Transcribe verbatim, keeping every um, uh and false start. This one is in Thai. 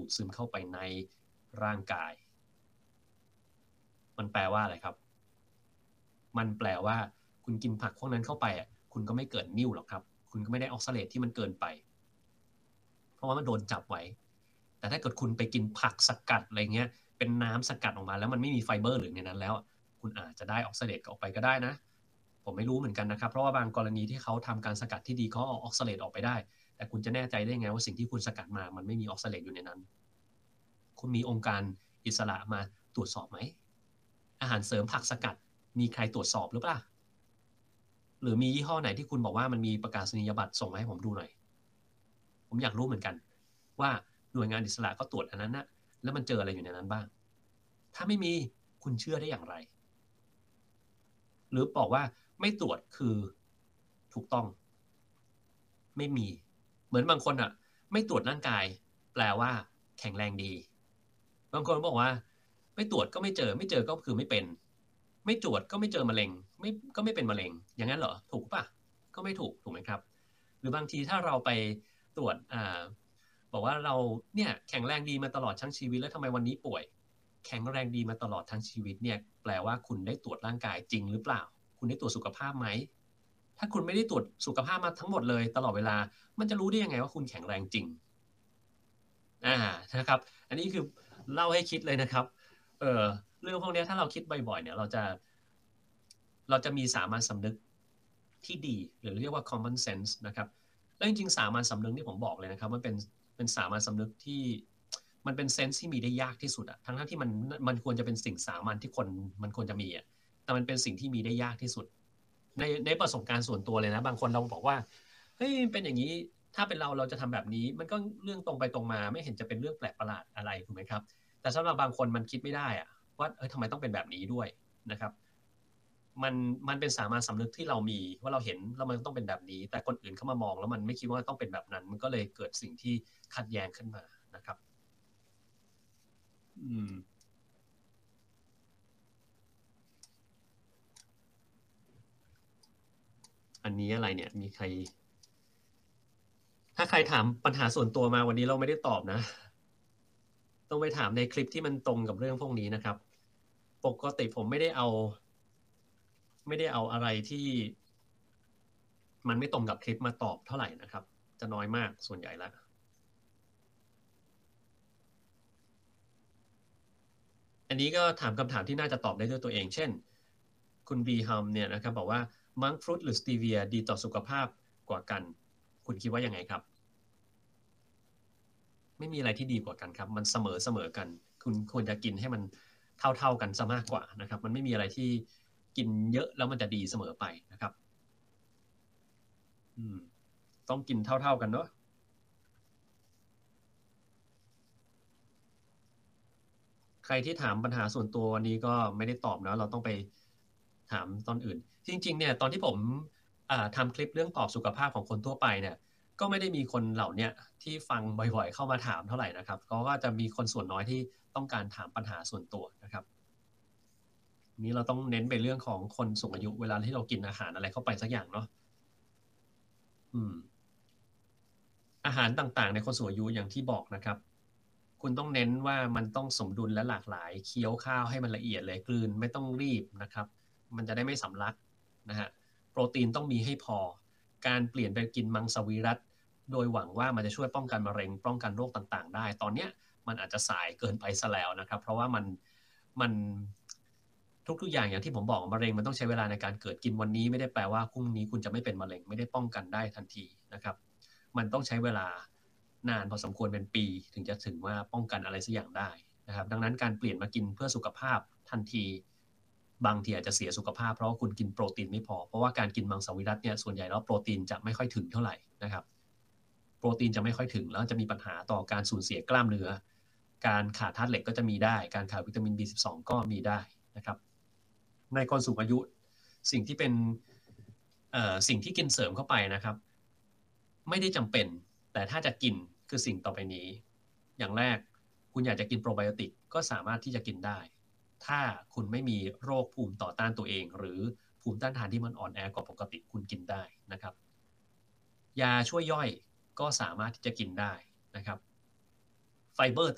ดซึมเข้าไปในร่างกายมันแปลว่าอะไรครับมันแปลว่าคุณกินผักพวกนั้นเข้าไปอ่ะคุณก็ไม่เกิดนิ่วหรอกครับคุณก็ไม่ได้ออกซาเลตที่มันเกินไปเพราะว่ามันโดนจับไว้แต่ถ้าเกิดคุณไปกินผักสกัดอะไรเงี้ยเป็นน้ำสกัดออกมาแล้วมันไม่มีไฟเบอร์หรือในนั้นแล้วคุณอาจจะได้ออกซาเลตออกไปก็ได้นะผมไม่รู้เหมือนกันนะครับเพราะว่าบางกรณีที่เขาทำการสกัดที่ดีเขาเอาออกซาเลตออกไปได้แต่คุณจะแน่ใจได้ไงว่าสิ่งที่คุณสกัดมามันไม่มีออกซาเลตอยู่ในนั้นคุณมีองค์การอิสระมาตรวจสอบไหมอาหารเสริมผักสกัดมีใครตรวจสอบหรือเปล่าหรือมียี่ห้อไหนที่คุณบอกว่ามันมีประกาศนียบัตรส่งมาให้ผมดูหน่อยผมอยากรู้เหมือนกันว่าหน่วยงานอิสระก็ตรวจอันนั้นนะแล้วมันเจออะไรอยู่ในนั้นบ้างถ้าไม่มีคุณเชื่อได้อย่างไรหรือบอกว่าไม่ตรวจคือถูกต้องไม่มีเหมือนบางคนอ่ะไม่ตรวจร่างกายแปลว่าแข็งแรงดีบางคนบอกว่าไม่ตรวจก็ไม่เจอไม่เจอก็คือไม่เป็นไม่ตรวจก็ไม่เจอมะเร็งไม่ก็ไม่เป็นมะเร็งอย่างนั้นเหรอถูกป่ะก็ไม่ถูกถูกไหมครับหรือบางทีถ้าเราไปตรวจอ่าบอกว่าเราเนี่ยแข็งแรงดีมาตลอดทั้งชีวิตแล้วทำไมวันนี้ป่วยแข็งแรงดีมาตลอดทั้งชีวิตเนี่ยแปลว่าคุณได้ตรวจร่างกายจริงหรือเปล่าคุณได้ตรวจสุขภาพไหมถ้าคุณไม่ได้ตรวจสุขภาพมาทั้งหมดเลยตลอดเวลามันจะรู้ได้ยังไงว่าคุณแข็งแรงจริงอ่านะครับอันนี้คือเล่าให้คิดเลยนะครับเออเรื่องพวกนี้ถ้าเราคิดบ่อยๆเนี่ยเราจะเราจะมีสามัญสำนึกที่ดีหรือเรียกว่า common sense นะครับแล้วจริงๆสามัญสำนึกที่ผมบอกเลยนะครับมันเป็นเป็นสามัญสำนึกที่มันเป็นเซนส์ที่มีได้ยากที่สุดอะทั้งๆที่มันมันควรจะเป็นสิ่งสามัญที่คนมันควรจะมีอะแต่มันเป็นสิ่งที่มีได้ยากที่สุดในในประสบการณ์ส่วนตัวเลยนะบางคนเราบอกว่าเฮ้ยเป็นอย่างนี้ถ้าเป็นเราเราจะทำแบบนี้มันก็เรื่องตรงไปตรงมาไม่เห็นจะเป็นเรื่องแปลกประหลาดอะไรถูกไหมครับแต่สำหรับบางคนมันคิดไม่ได้อะว่าเอ้ยทำไมต้องเป็นแบบนี้ด้วยนะครับมันมันเป็นสามัญสำนึกที่เรามีว่าเราเห็นแล้วมันต้องเป็นแบบนี้แต่คนอื่นเข้ามามองแล้วมันไม่คิดว่าต้องเป็นแบบนั้นมันก็เลยเกิดสิ่งที่ขัดแย้งขึ้นมานะครับอืมอันนี้อะไรเนี่ยมีใครถ้าใครถามปัญหาส่วนตัวมาวันนี้เราไม่ได้ตอบนะต้องไปถามในคลิปที่มันตรงกับเรื่องพวกนี้นะครับปกติผมไม่ได้เอาไม่ได้เอาอะไรที่มันไม่ตรงกับคลิปมาตอบเท่าไหร่นะครับจะน้อยมากส่วนใหญ่แล้วอันนี้ก็ถามคำถามที่น่าจะตอบได้ด้วยตัวเองเช่นคุณบีฮัมเนี่ยนะครับบอกว่ามังฟรุตหรือสตีเวียดีต่อสุขภาพกว่ากันคุณคิดว่ายังไงครับไม่มีอะไรที่ดีกว่ากันครับมันเสมอเสมอกันคุณควรจะกินให้มันเท่าเท่ากันซะมากกว่านะครับมันไม่มีอะไรที่กินเยอะแล้วมันจะดีเสมอไปนะครับอืมต้องกินเท่าเท่ากันเนาะใครที่ถามปัญหาส่วนตัววันนี้ก็ไม่ได้ตอบนะเราต้องไปถามตอนอื่นจริงๆเนี่ยตอนที่ผมทำคลิปเรื่องตอบสุขภาพของคนทั่วไปเนี่ยก็ไม่ได้มีคนเหล่านี้ที่ฟังบ่อยๆเข้ามาถามเท่าไหร่นะครับก็จะมีคนส่วนน้อยที่ต้องการถามปัญหาส่วนตัวนะครับนี้เราต้องเน้นไปเรื่องของคนสูงอายุเวลาที่เรากินอาหารอะไรเข้าไปสักอย่างเนาะอืมอาหารต่างๆในคนสูงอายุอย่างที่บอกนะครับ คุณต้องเน้นว่ามันต้องสมดุลและหลากหลายเคี้ยวข้าวให้มันละเอียดเลยกลืนไม่ต้องรีบนะครับมันจะได้ไม่สำลักนะฮะโปรตีนต้องมีให้พอการเปลี่ยนไปกินมังสวิรัติโดยหวังว่ามันจะช่วยป้องกันมะเร็งป้องกันโรคต่างๆได้ตอนเนี้ยมันอาจจะสายเกินไปซะแล้วนะครับเพราะว่ามันมันทุกๆอย่างอย่างที่ผมบอกมะเร็งมันต้องใช้เวลาในการเกิดกินวันนี้ไม่ได้แปลว่าพรุ่งนี้คุณจะไม่เป็นมะเร็งไม่ได้ป้องกันได้ทันทีนะครับมันต้องใช้เวลานานพอสมควรเป็นปีถึงจะถึงว่าป้องกันอะไรสักอย่างได้นะครับดังนั้นการเปลี่ยนมากินเพื่อสุขภาพทันทีบางทีอาจจะเสียสุขภาพเพราะว่าคุณกินโปรตีนไม่พอเพราะว่าการกินมังสวิรัติเนี่ยส่วนใหญ่แล้วโปรตีนจะไม่ค่อยถึงเท่าไหร่นะครับโปรตีนจะไม่ค่อยถึงแล้วจะมีปัญหาต่อการสูญเสียกล้ามเนื้อการขาดธาตุเหล็กก็จะมีได้การขาดวิตามิน บี สิบสอง ก็มีได้นะครับในคนสูงอายุสิ่งที่เป็นสิ่งที่กินเสริมเข้าไปนะครับไม่ได้จำเป็นแต่ถ้าจะกินคือสิ่งต่อไปนี้อย่างแรกคุณอยากจะกินโปรไบโอติกก็สามารถที่จะกินได้ถ้าคุณไม่มีโรคภูมิต่อต้านตัวเองหรือภูมิต้านทานที่มันอ่อนแอกว่าปกติคุณกินได้นะครับยาช่วยย่อยก็สามารถที่จะกินได้นะครับไฟเบอร์